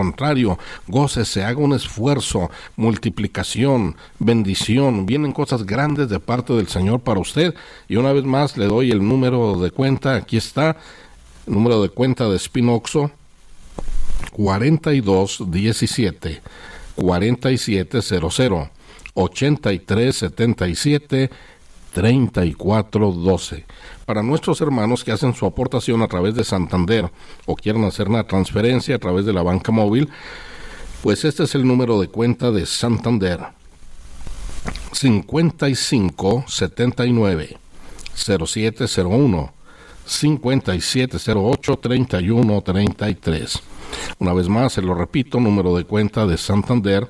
contrario, gócese, haga un esfuerzo, multiplicación, bendición, vienen cosas grandes de parte del Señor para usted. Y una vez más le doy el número de cuenta, aquí está, el número de cuenta de Spin-Oxo, 4217 4700 8377 3412. Para nuestros hermanos que hacen su aportación a través de Santander o quieren hacer una transferencia a través de la banca móvil, pues este es el número de cuenta de Santander: 5579 0701 5708 3133. Una vez más, se lo repito, número de cuenta de Santander: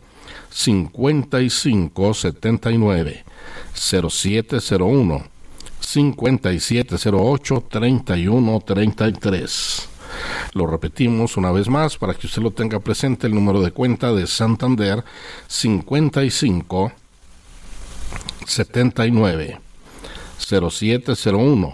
5579 0701 5708 3133. Lo repetimos una vez más para que usted lo tenga presente, el número de cuenta de Santander: 55 79 0701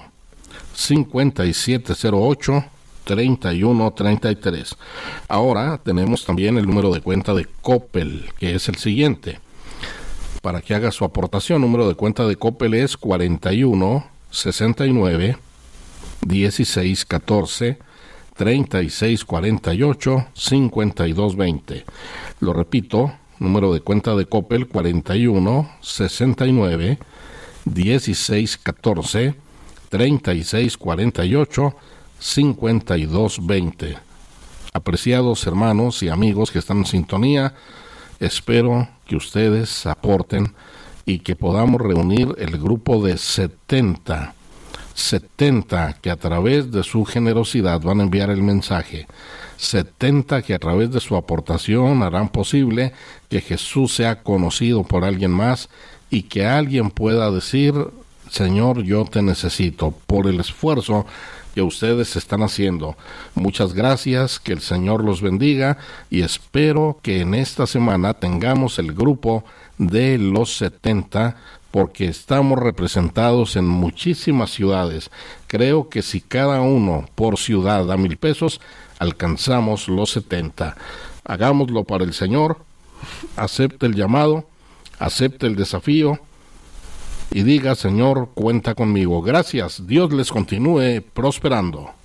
5708 3133. Ahora tenemos también el número de cuenta de Coppel, que es el siguiente. Para que haga su aportación, número de cuenta de Coppel es 41 69 16 14 36 48 52 20. Lo repito, número de cuenta de Coppel: 41 69 16 14 36 48 52 20. Apreciados hermanos y amigos que están en sintonía, espero que ustedes aporten y que podamos reunir el grupo de 70 que a través de su generosidad van a enviar el mensaje, 70 que a través de su aportación harán posible que Jesús sea conocido por alguien más y que alguien pueda decir: Señor, yo te necesito, por el esfuerzo que ustedes están haciendo. Muchas gracias, que el Señor los bendiga, y espero que en esta semana tengamos el grupo de los 70, porque estamos representados en muchísimas ciudades. Creo que si cada uno por ciudad da 1,000 pesos, alcanzamos los 70. Hagámoslo para el Señor. Acepte el llamado, acepte el desafío y diga: Señor, cuenta conmigo. Gracias. Dios les continúe prosperando.